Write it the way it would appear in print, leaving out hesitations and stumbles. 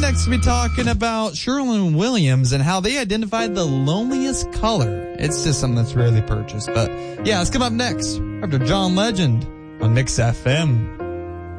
next, we'll be talking about Sherwin-Williams and how they identified the loneliest color. It's just something that's rarely purchased. But yeah, it's come up next after John Legend on Mix FM.